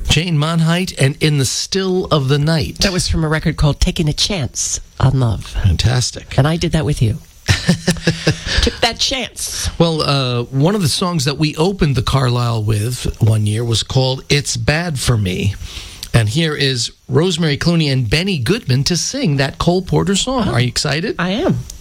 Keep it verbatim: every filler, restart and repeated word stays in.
Jane Monheit and In the Still of the Night. That was from a record called Taking a Chance on Love. Fantastic. And I did that with you. Took that chance. Well, uh, one of the songs that we opened the Carlisle with one year was called It's Bad for Me. And here is Rosemary Clooney and Benny Goodman to sing that Cole Porter song. Oh. Are you excited? I am.